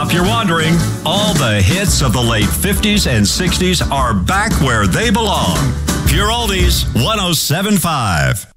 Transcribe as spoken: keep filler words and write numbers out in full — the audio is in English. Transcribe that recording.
Now, if you're wondering, all the hits of the late fifties and sixties are back where they belong. Pure Oldies, one oh seven point five.